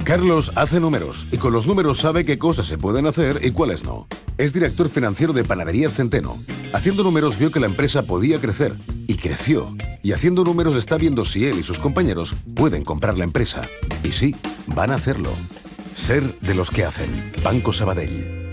Carlos hace números y con los números sabe qué cosas se pueden hacer y cuáles no. Es director financiero de Panaderías Centeno. Haciendo números vio que la empresa podía crecer y creció. Y haciendo números está viendo si él y sus compañeros pueden comprar la empresa. Y sí, van a hacerlo. Ser de los que hacen. Banco Sabadell.